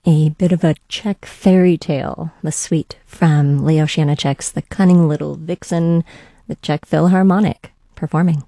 a bit of a Czech fairy tale, the suite from Leo Janacek's The Cunning Little Vixen, the Czech Philharmonic performing.